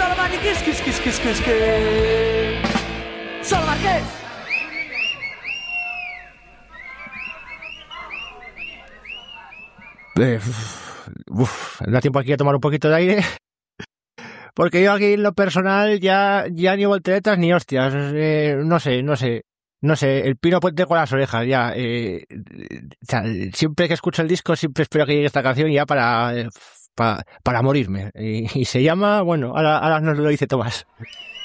Salomán y Kiss. Solo Marqués. Da tiempo aquí a tomar un poquito de aire. Porque yo aquí en lo personal ya ni volteretas ni hostias. No sé, el pino puente con las orejas ya. O sea, siempre que escucho el disco siempre espero que llegue esta canción ya para morirme. Y se llama, bueno, ahora nos lo dice Tomás.